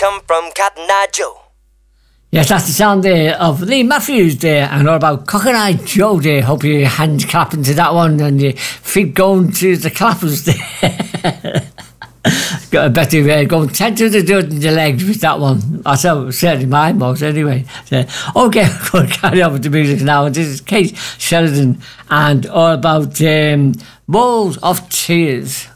come from Cotton Eye Joe. Yes, that's the sound there of Lee Matthews there, and all about Cotton Eye Joe there. Hope your hands clapping to that one and your feet going to the clappers there. Got a better going 10 to the dirt in the legs with that one. That's how certainly my most anyway. So, okay, we'll carry on with the music now. This is Kate Sheridan and all about Walls of Tears.